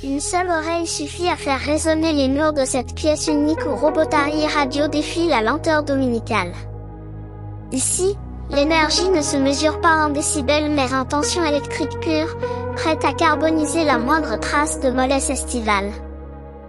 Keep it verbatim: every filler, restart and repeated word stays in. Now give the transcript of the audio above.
Une seule oreille suffit à faire résonner les murs de cette pièce unique où Robotari Radio défie la lenteur dominicale. Ici, l'énergie ne se mesure pas en décibels mais en tension électrique pure, prête à carboniser la moindre trace de mollesse estivale.